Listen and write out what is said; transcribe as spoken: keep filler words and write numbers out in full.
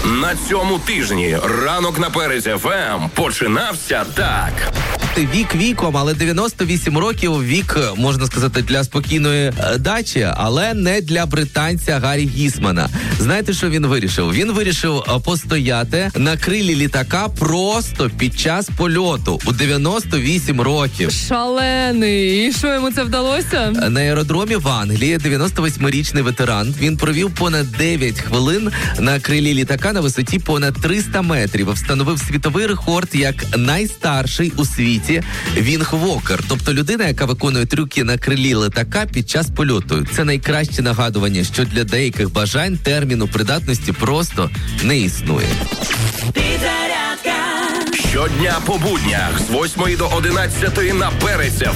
На цьому тижні ранок на Перезі еф ем починався так. Вік віком, але дев'яносто вісім років вік, можна сказати, для спокійної е, дачі, але не для британця Гаррі Гісмана. Знаєте, що він вирішив? Він вирішив е, постояти на крилі літака просто під час польоту у дев'яносто вісім років. Шалений. І що, йому це вдалося? На аеродромі в Англії дев'яносто восьмирічний ветеран. Він провів понад дев'ять хвилин на крилі літака на висоті понад триста метрів. Встановив світовий рекорд як найстарший у світі Вінг Вокер, тобто людина, яка виконує трюки на крилі літака під час польоту. Це найкраще нагадування, що для деяких бажань терміну придатності просто не існує. Щодня по буднях з восьмої до одинадцятої на Перезі еф